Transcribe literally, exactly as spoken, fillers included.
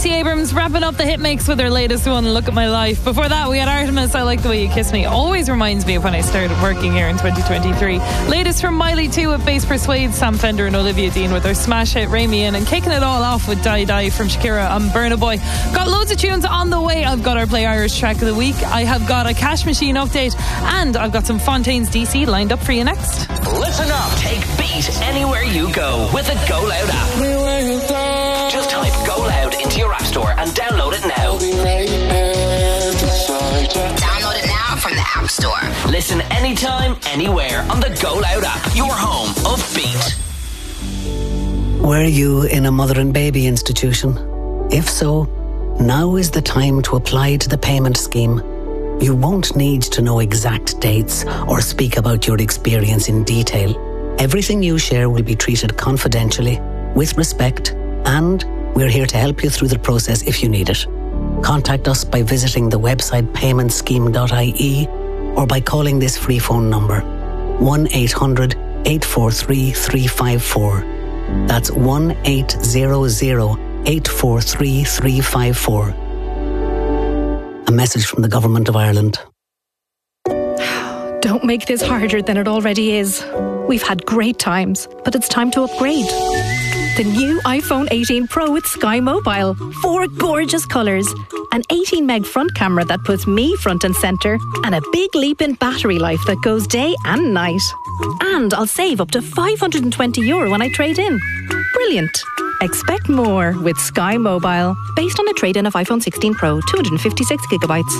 Stacey Abrams wrapping up the hit mix with her latest one, Look at My Life. Before that, we had Artemis, I Like the Way You Kiss Me. Always reminds me of when I started working here in twenty twenty-three. Latest from Miley two with Bass Persuade, Sam Fender and Olivia Dean with their smash hit Ray Me In, and kicking it all off with Die Die from Shakira and Burna Boy. Got loads of tunes on the way. I've got our Play Irish track of the week. I have got a Cash Machine update, and I've got some Fontaines D C lined up for you next. Listen up, take Beat anywhere you go with the Go Loud app. Just type Go Loud into your app store and download it now. Download it now from the App Store. Listen anytime, anywhere on the Go Loud app, your home of Beat. Were you in a mother and baby institution? If so, now is the time to apply to the payment scheme. You won't need to know exact dates or speak about your experience in detail. Everything you share will be treated confidentially, with respect, and we're here to help you through the process if you need it. Contact us by visiting the website payment scheme dot I E or by calling this free phone number one eight hundred eight four three three five four. That's one eight hundred eight four three three five four. A message from the Government of Ireland. Don't make this harder than it already is. We've had great times, but it's time to upgrade. The new iPhone eighteen Pro with Sky Mobile. Four gorgeous colours. An eighteen meg front camera that puts me front and centre. And a big leap in battery life that goes day and night. And I'll save up to five hundred twenty euro when I trade in. Brilliant. Expect more with Sky Mobile. Based on a trade-in of iPhone sixteen Pro, two hundred fifty-six gigabytes.